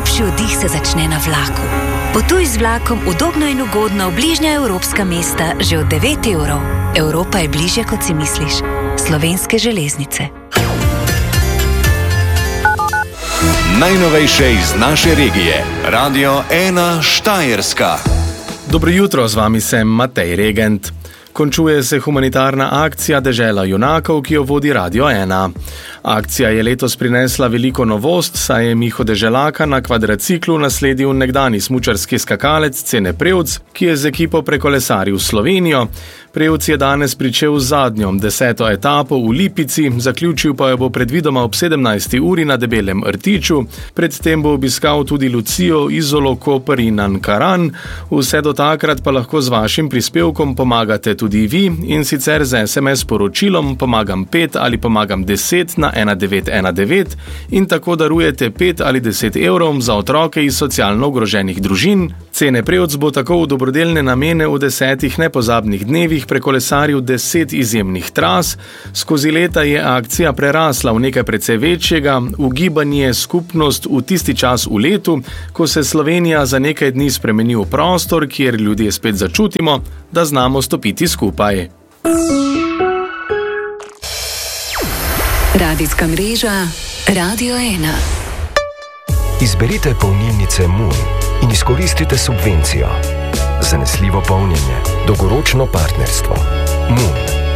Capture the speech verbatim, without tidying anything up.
Najlepši oddih se začne na vlaku. Potuj z vlakom udobno in ugodno v bližnja evropska mesta že od devet evrov. Evropa je bližje, kot si misliš. Slovenske železnice. Najnovejše iz naše regije. Radio ena Štajerska. Dobro jutro, z vami sem Matej Regent. Končuje se humanitarna akcija Dežela junakov, ki jo vodi Radio ena. Akcija je letos prinesla veliko novost, saj je Miho Deželaka na kvadraciklu nasledil nekdani smučarski skakalec Cene Prevc, ki je z ekipo prekolesaril Slovenijo. Prevc je danes pričel z zadnjo, deseto etapo v Lipici, zaključil pa jo bo predvidoma ob sedemnajsti uri na Debelem rtiču, predtem bo obiskal tudi Lucijo, Izolo, Koper in Ankaran. Vse do takrat pa lahko z vašim prispevkom pomagate tudi vi, in sicer z es em es sporočilom pomagam pet ali pomagam deset na ena devet ena devet in tako darujete pet ali deset evrov za otroke iz socialno ogroženih družin. Cene Prevc bo tako v dobrodelne namene v desetih nepozabnih dnevih prekolesaril deset izjemnih tras. Skozi leta je akcija prerasla v nekaj precej večjega, v gibanje skupnost v tisti čas v letu, ko se Slovenija za nekaj dni spremeni v prostor, kjer ljudje spet začutimo, da znamo stopiti skupaj. Radijska mreža Radio ena. Izberite polnilnice Moon in izkoristite subvencijo. Zanesljivo polnjenje, dolgoročno partnerstvo. Moon.